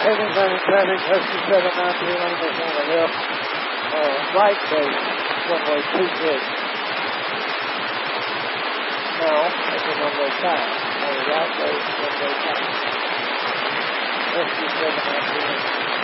Incoming traffic, 6793 on the hill. Right base, runway 26. No, it's a runway 5. Right base, runway 5. 6793.